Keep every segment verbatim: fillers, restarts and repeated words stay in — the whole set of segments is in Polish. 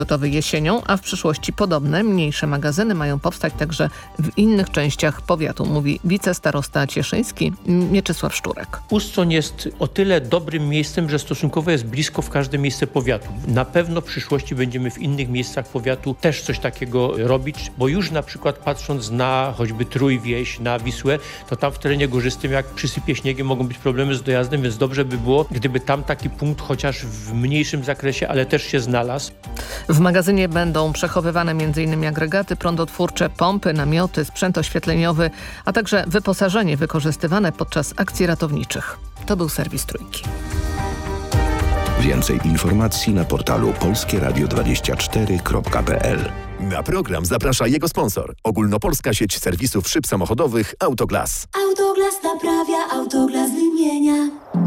gotowy jesienią, a w przyszłości podobne, mniejsze magazyny mają powstać także w innych częściach powiatu, mówi wicestarosta cieszyński Mieczysław Szczurek. Ustroń jest o tyle dobrym miejscem, że stosunkowo jest blisko w każde miejsce powiatu. Na pewno w przyszłości będziemy w innych miejscach powiatu też coś takiego robić, bo już na przykład patrząc na choćby Trójwieś, na Wisłę, to tam w terenie górzystym jak przysypie śniegiem mogą być problemy z dojazdem, więc dobrze by było, gdyby tam taki punkt chociaż w mniejszym zakresie, ale też się znalazł. W magazynie będą przechowywane m in agregaty prądotwórcze, pompy, namioty, sprzęt oświetleniowy, a także wyposażenie wykorzystywane podczas akcji ratowniczych. To był serwis Trójki. Więcej informacji na portalu polskie radio dwadzieścia cztery kropka p l. Na program zaprasza jego sponsor. Ogólnopolska sieć serwisów szyb samochodowych Autoglas. Autoglas naprawia, Autoglas wymienia.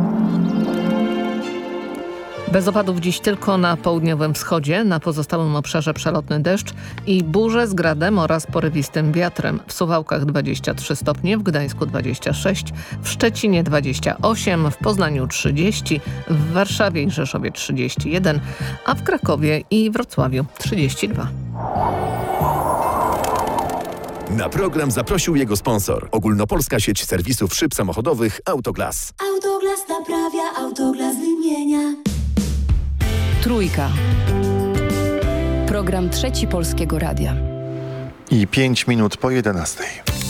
Bez opadów dziś tylko na południowym wschodzie, na pozostałym obszarze przelotny deszcz i burze z gradem oraz porywistym wiatrem. W Suwałkach dwadzieścia trzy stopnie, w Gdańsku dwadzieścia sześć, w Szczecinie dwadzieścia osiem, w Poznaniu trzydzieści, w Warszawie i Rzeszowie trzydzieści jeden, a w Krakowie i Wrocławiu trzydzieści dwa. Na program zaprosił jego sponsor. Ogólnopolska sieć serwisów szyb samochodowych Autoglas. Autoglas naprawia, Autoglas wymienia. Trójka. Program Trzeci Polskiego Radia. I pięć minut po jedenastej.